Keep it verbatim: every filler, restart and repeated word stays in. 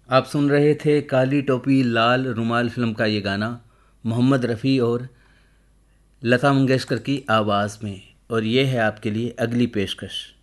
आप सुन रहे थे काली टोपी लाल रुमाल फिल्म का ये गाना मोहम्मद रफ़ी और लता मंगेशकर की आवाज़ में। और ये है आपके लिए अगली पेशकश।